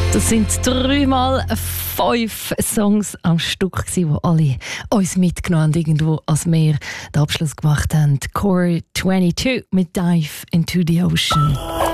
Das sind 3x5 Songs am Stück, die alle uns mitgenommen haben, irgendwo als wir den Abschluss gemacht haben. Core 22 mit Dive into the Ocean.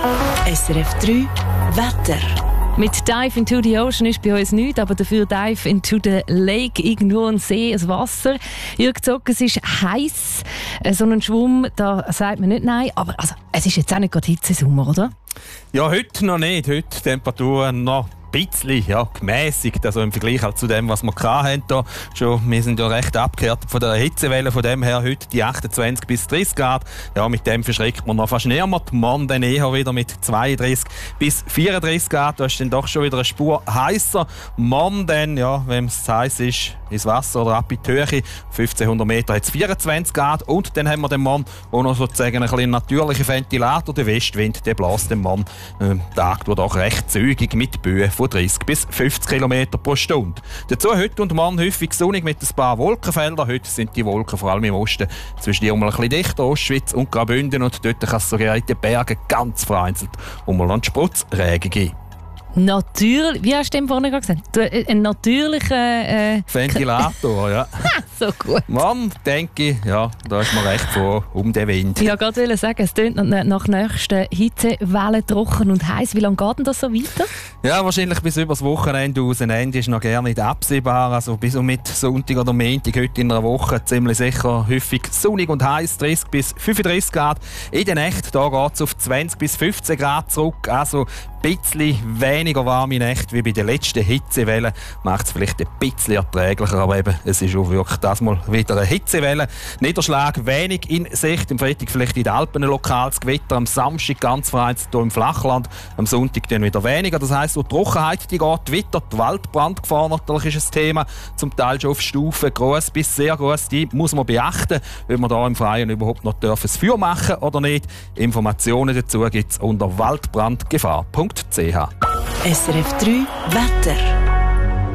SRF 3 Wetter. Mit Dive into the Ocean ist bei uns nichts, aber dafür Dive into the Lake, irgendwo ein See, ein Wasser. Jürg Zock, es ist heiß, so einen Schwumm, da sagt man nicht nein, aber also, es ist jetzt auch nicht gerade Hitzesommer, oder? Ja, heute noch nicht. Heute Temperaturen noch ein bisschen gemäßigt, also im Vergleich halt zu dem, was wir hatten. Wir sind ja recht abgekehrt von der Hitzewelle, von dem her heute die 28 bis 30 Grad. Ja, mit dem verschreckt man noch fast niemand. Morgen dann eher wieder mit 32 bis 34 Grad. Da ist dann doch schon wieder eine Spur heißer. Morgen dann, ja, wenn es heiß ist, ins Wasser oder ab in die Höhe, 1500 Meter hat es 24 Grad. Und dann haben wir den Morgen auch noch sozusagen einen kleinen natürlichen Ventilator. Der Westwind, der bläst den Morgen Tag doch recht zügig mit Böen von 30 bis 50 km pro Stunde. Dazu heute und morgen häufig sonnig mit ein paar Wolkenfeldern. Heute sind die Wolken vor allem im Osten zwischen die mal ein bisschen dichter, Ostschweiz und Graubünden. Und dort kann es sogar in den Bergen ganz vereinzelt mal einen Spritzregen geben. Natürlich, wie hast du dem vorhin gesagt? Ein natürlicher Ventilator, ja. So gut. Mann, denke ich, ja, da ist man recht froh um den Wind. Ich wollte gerade sagen, es tönt nach nächsten Hitzewellen trocken und heiß. Wie lange geht denn das so weiter? Ja, wahrscheinlich bis über das Wochenende aus. Ein Ende ist noch gerne nicht absehbar. Also bis und mit Sonntag oder Montag heute in einer Woche ziemlich sicher häufig sonnig und heiß, 30 bis 35 Grad. In der Nacht geht es auf 20 bis 15 Grad zurück. Also ein bisschen weniger warme Nächte wie bei der letzten Hitzewelle. Macht es vielleicht ein bisschen erträglicher, aber eben, es ist auch wirklich das mal wieder eine Hitzewelle. Niederschlag wenig in Sicht. Am Freitag vielleicht in den Alpen ein lokales Gewitter, am Samstag ganz vereinzelt hier im Flachland, am Sonntag dann wieder weniger. Das heisst, die Trockenheit die geht weiter. Die Waldbrandgefahr natürlich ist ein Thema, zum Teil schon auf Stufe gross bis sehr gross. Die muss man beachten, ob man da im Freien überhaupt noch ein Feuer machen oder nicht. Informationen dazu gibt es unter waldbrandgefahr.ch. SRF 3 Wetter.